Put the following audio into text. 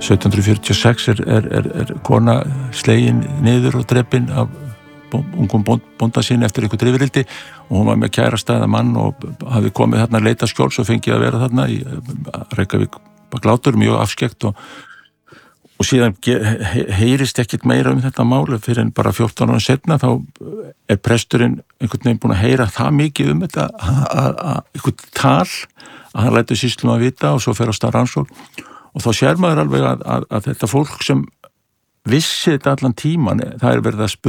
1746 er kona slegin niður og drepin af ungum bónda sín eftir einhver drifrildi og hún var með kærasta eða mann og hafði komið þarna að leita skjóls og fengið að vera þarna í Reykjavík Glátur, mjög afskekt og síðan heyrist ekkert meira þetta mál fyrir en bara 14 ára setna þá presturinn einhvern veginn búin að heyra það mikið þetta einhvern tal að hann lætur sýslum að vita og svo fer á stað rannsókn og þá sér maður alveg að þetta fólk sem vissi þetta allan tíman, það verið að spyrja